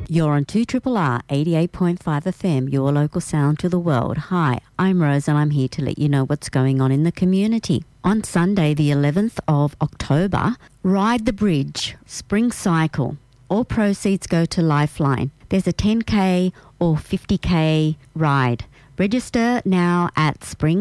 You're on 2RRR 88.5 FM, your local sound to the world. Hi, I'm Rose and I'm here to let you know what's going on in the community. On Sunday, the 11th of October, Ride the Bridge, Spring Cycle. All proceeds go to Lifeline. There's a 10K or 50K ride. Register now at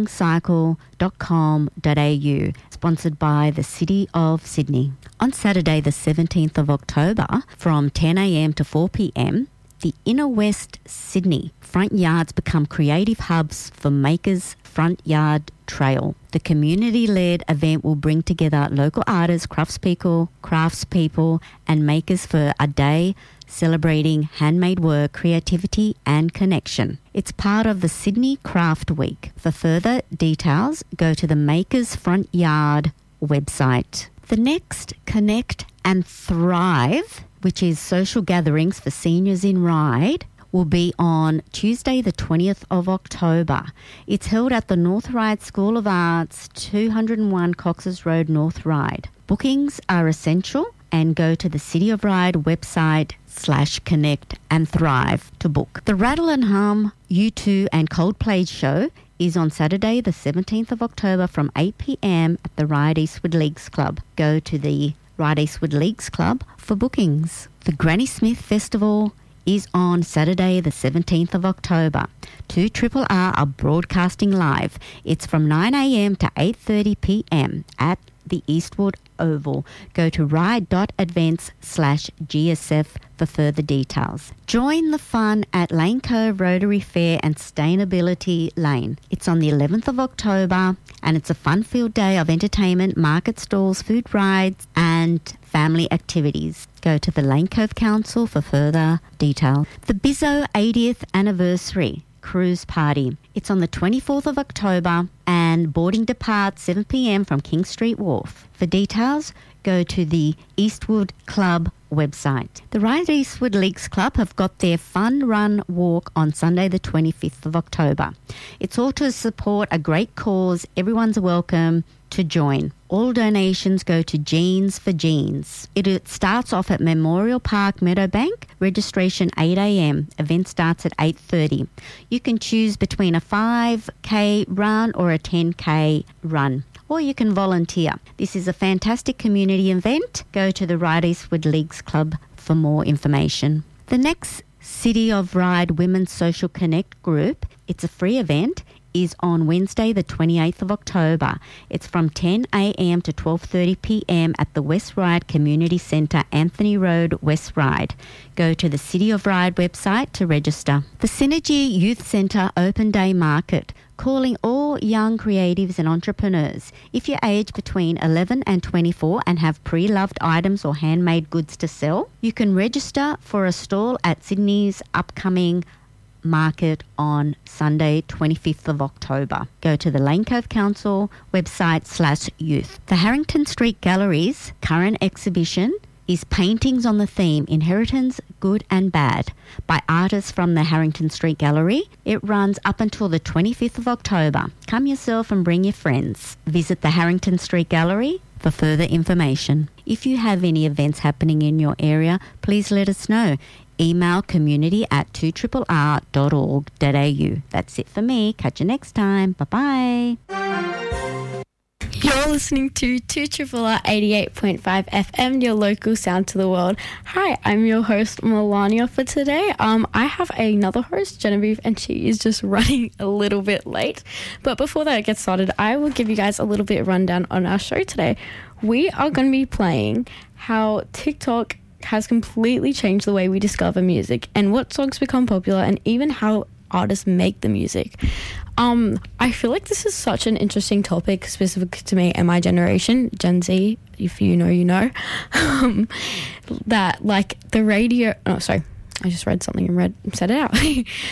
springcycle.com.au, sponsored by the City of Sydney. On Saturday, the 17th of October, from 10 a.m. to 4 p.m, the Inner West Sydney front yards become creative hubs for Makers Front Yard Trail. The community-led event will bring together local artists, craftspeople, and makers for a day celebrating handmade work, creativity and connection. It's part of the Sydney Craft Week. For further details, go to the Makers Front Yard website. The next Connect and Thrive, which is social gatherings for seniors in Ryde, will be on Tuesday the 20th of October. It's held at the North Ryde School of Arts, 201 Cox's Road, North Ryde. Bookings are essential and go to the City of Ryde website /Connect and Thrive to book. The Rattle and Hum U2 and Coldplay show is on Saturday the 17th of October from 8 p.m. at the Ryde Eastwood Leagues Club. Go to the Ryde Eastwood Leagues Club for bookings. The Granny Smith Festival is on Saturday the 17th of October. 2RRR are broadcasting live. It's from 9 a.m. to 8:30 p.m. at the Eastwood Oval. Go to ride.events/GSF for further details. Join the fun at Lane Cove Rotary Fair and Sustainability Lane. It's on the 11th of October and it's a fun-filled day of entertainment, market stalls, food rides and family activities. Go to the Lane Cove Council for further detail. The Bizzo 80th Anniversary Cruise Party. It's on the 24th of October and boarding departs 7 p.m. from King Street Wharf. For details, go to the Eastwood Club website. The Ryde Eastwood Leagues Club have got their fun run walk on Sunday the 25th of October. It's all to support a great cause. Everyone's welcome to join. All donations go to Jeans for Jeans. It starts off at Memorial Park, Meadowbank. Registration 8 a.m. Event starts at 8:30. You can choose between a 5K run or a 10K run, or you can volunteer. This is a fantastic community event. Go to the Ryde Eastwood Leagues Club for more information. The next City of Ryde Women's Social Connect group, it's a free event, is on Wednesday the 28th of October. It's from 10 a.m. to 12:30 p.m. at the West Ryde Community Centre, Anthony Road, West Ryde. Go to the City of Ryde website to register. The Synergy Youth Centre Open Day Market, calling all young creatives and entrepreneurs. If you're aged between 11 and 24 and have pre-loved items or handmade goods to sell, you can register for a stall at Sydney's upcoming market on Sunday 25th of October. Go to the Lane Cove Council website /youth. The Harrington Street Gallery's current exhibition is Paintings on the Theme Inheritance, Good and Bad by artists from the Harrington Street Gallery. It runs up until the 25th of October. Come yourself and bring your friends. Visit the Harrington Street Gallery for further information. If you have any events happening in your area, please let us know. Email community@2rrr.org.au. That's it for me. Catch you next time. Bye-bye. You're listening to 2RRR 88.5 FM, your local sound to the world. Hi, I'm your host, Melania, for today. I have another host, Genevieve, and she is just running a little bit late. But before that gets started, I will give you guys a little bit of rundown on our show today. We are going to be playing how TikTok has completely changed the way we discover music and what songs become popular and even how artists make the music. I feel like this is such an interesting topic specific to me and my generation, Gen Z, if you know, you know, that like the radio, oh, sorry, I just read something and said it out.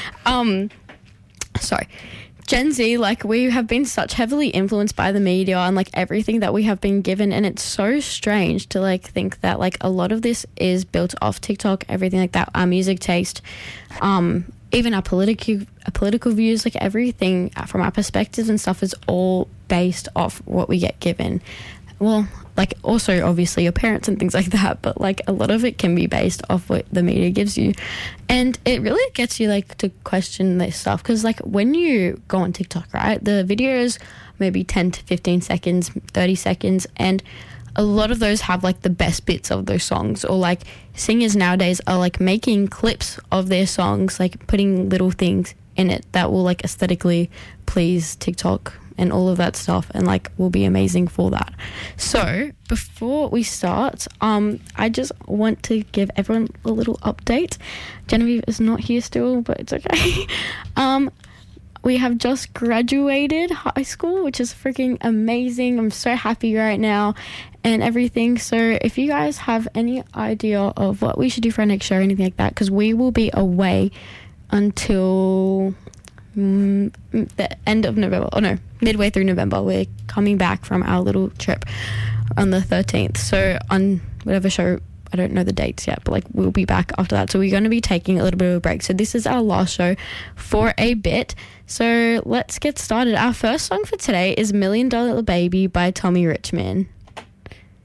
Sorry. Gen Z, like, we have been such heavily influenced by the media and, like, everything that we have been given, and it's so strange to, like, think that, like, a lot of this is built off TikTok, everything like that, our music taste, even our political views, like, everything from our perspectives and stuff is all based off what we get given. well, like also obviously your parents and things like that, but like a lot of it can be based off what the media gives you, and it really gets you like to question this stuff, because like when you go on TikTok, right, the videos maybe 10 to 15 seconds, 30 seconds, and a lot of those have like the best bits of those songs, or like singers nowadays are like making clips of their songs, like putting little things in it that will like aesthetically please TikTok and all of that stuff, and like will be amazing for that. So before we start, I just want to give everyone a little update. Genevieve is not here still, but it's okay. We have just graduated high school, which is freaking amazing. I'm so happy right now and everything. So if you guys have any idea of what we should do for our next show or anything like that, because we will be away until the end of November. Oh no, midway through November. We're coming back from our little trip on the 13th. So on whatever show, I don't know the dates yet, but like we'll be back after that. So we're going to be taking a little bit of a break. So this is our last show for a bit. So let's get started. Our first song for today is $1 Million Baby by Tommy Richman.